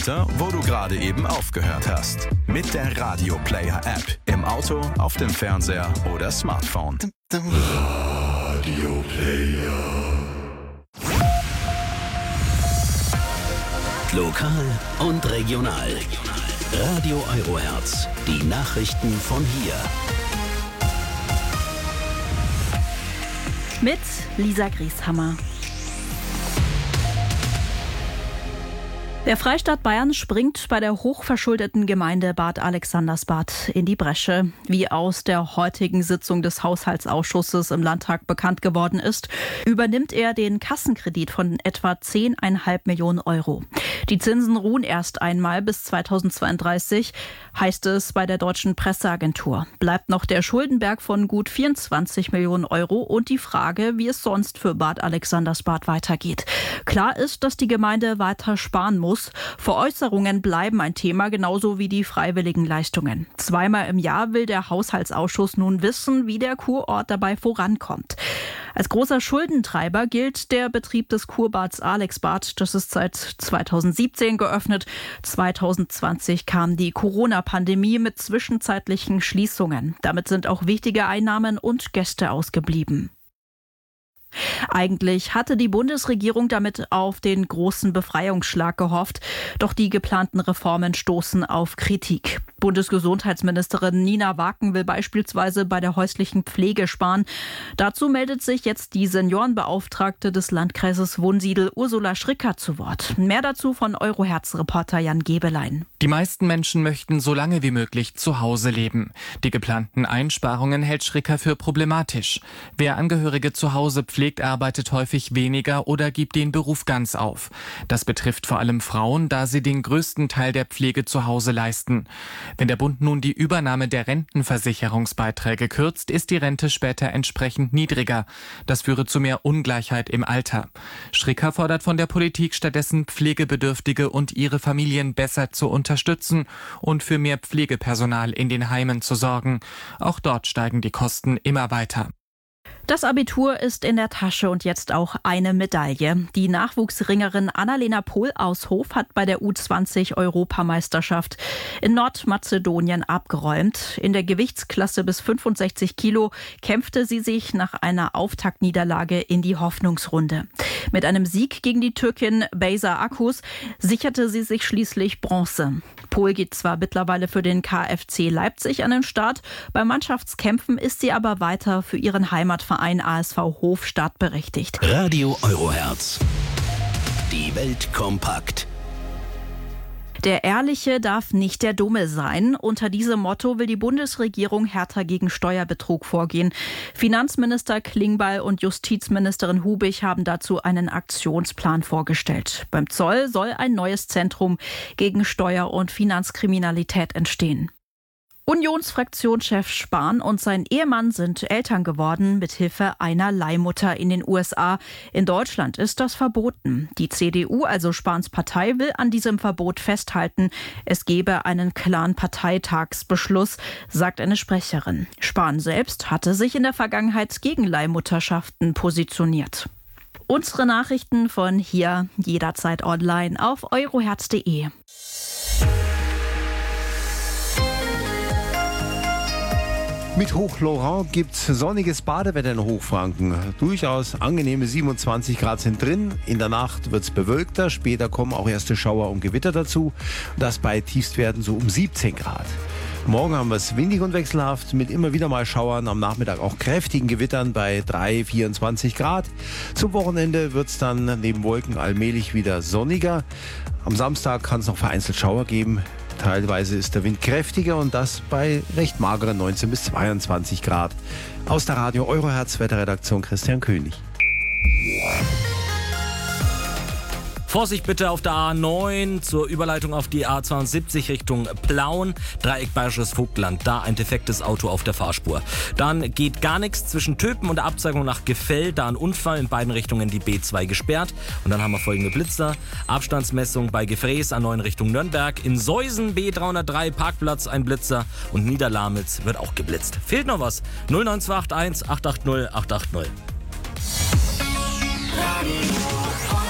weiter, wo du gerade eben aufgehört hast. Mit der Radio Player App. Im Auto, auf dem Fernseher oder Smartphone. Radio Player. Lokal und regional. Radio Eurohertz. Die Nachrichten von hier. Mit Lisa Grieshammer. Der Freistaat Bayern springt bei der hochverschuldeten Gemeinde Bad Alexandersbad in die Bresche. Wie aus der heutigen Sitzung des Haushaltsausschusses im Landtag bekannt geworden ist, übernimmt er den Kassenkredit von etwa 10,5 Millionen Euro. Die Zinsen ruhen erst einmal bis 2032, heißt es bei der Deutschen Presseagentur. Bleibt noch der Schuldenberg von gut 24 Millionen Euro und die Frage, wie es sonst für Bad Alexandersbad weitergeht. Klar ist, dass die Gemeinde weiter sparen muss. Veräußerungen bleiben ein Thema, genauso wie die freiwilligen Leistungen. Zweimal im Jahr will der Haushaltsausschuss nun wissen, wie der Kurort dabei vorankommt. Als großer Schuldentreiber gilt der Betrieb des Kurbads Alexbad. Das ist seit 2017 geöffnet. 2020 kam die Corona-Pandemie mit zwischenzeitlichen Schließungen. Damit sind auch wichtige Einnahmen und Gäste ausgeblieben. Eigentlich hatte die Bundesregierung damit auf den großen Befreiungsschlag gehofft. Doch die geplanten Reformen stoßen auf Kritik. Bundesgesundheitsministerin Nina Waken will beispielsweise bei der häuslichen Pflege sparen. Dazu meldet sich jetzt die Seniorenbeauftragte des Landkreises Wunsiedel, Ursula Schricker, zu Wort. Mehr dazu von Eurohertz-Reporter Jan Gebelein. Die meisten Menschen möchten so lange wie möglich zu Hause leben. Die geplanten Einsparungen hält Schricker für problematisch. Wer Angehörige zu Hause pflegt, arbeitet häufig weniger oder gibt den Beruf ganz auf. Das betrifft vor allem Frauen, da sie den größten Teil der Pflege zu Hause leisten. Wenn der Bund nun die Übernahme der Rentenversicherungsbeiträge kürzt, ist die Rente später entsprechend niedriger. Das führe zu mehr Ungleichheit im Alter. Schricker fordert von der Politik stattdessen, Pflegebedürftige und ihre Familien besser zu unterstützen und für mehr Pflegepersonal in den Heimen zu sorgen. Auch dort steigen die Kosten immer weiter. Das Abitur ist in der Tasche und jetzt auch eine Medaille. Die Nachwuchsringerin Annalena Pohl aus Hof hat bei der U20-Europameisterschaft in Nordmazedonien abgeräumt. In der Gewichtsklasse bis 65 Kilo kämpfte sie sich nach einer Auftaktniederlage in die Hoffnungsrunde. Mit einem Sieg gegen die Türkin Beyza Akkus sicherte sie sich schließlich Bronze. Pohl geht zwar mittlerweile für den KFC Leipzig an den Start, bei Mannschaftskämpfen ist sie aber weiter für ihren Heimatverein ASV Hof startberechtigt. Radio Eurohertz. Die Welt kompakt. Der Ehrliche darf nicht der Dumme sein. Unter diesem Motto will die Bundesregierung härter gegen Steuerbetrug vorgehen. Finanzminister Klingbeil und Justizministerin Hubig haben dazu einen Aktionsplan vorgestellt. Beim Zoll soll ein neues Zentrum gegen Steuer- und Finanzkriminalität entstehen. Unionsfraktionschef Spahn und sein Ehemann sind Eltern geworden mithilfe einer Leihmutter in den USA. In Deutschland ist das verboten. Die CDU, also Spahns Partei, will an diesem Verbot festhalten. Es gebe einen klaren Parteitagsbeschluss, sagt eine Sprecherin. Spahn selbst hatte sich in der Vergangenheit gegen Leihmutterschaften positioniert. Unsere Nachrichten von hier jederzeit online auf eurohertz.de. Mit Hoch Laurent gibt's sonniges Badewetter in Hochfranken. Durchaus angenehme 27 Grad sind drin. In der Nacht wird's bewölkter. Später kommen auch erste Schauer und Gewitter dazu. Das bei Tiefstwerten so um 17 Grad. Morgen haben wir es windig und wechselhaft mit immer wieder mal Schauern. Am Nachmittag auch kräftigen Gewittern bei 24 Grad. Zum Wochenende wird's dann neben Wolken allmählich wieder sonniger. Am Samstag kann es noch vereinzelt Schauer geben. Teilweise ist der Wind kräftiger und das bei recht mageren 19 bis 22 Grad. Aus der Radio Eurohertz Wetterredaktion Christian König. Vorsicht bitte auf der A9 zur Überleitung auf die A72 Richtung Plauen. Dreieck Bayerisches Vogtland, da ein defektes Auto auf der Fahrspur. Dann geht gar nichts zwischen Töpen und der Abzweigung nach Gefell. Da ein Unfall, in beiden Richtungen die B2 gesperrt. Und dann haben wir folgende Blitzer. Abstandsmessung bei Gefräß A9 Richtung Nürnberg. In Seusen B303 Parkplatz ein Blitzer. Und Niederlamitz wird auch geblitzt. Fehlt noch was? 09281 880 880.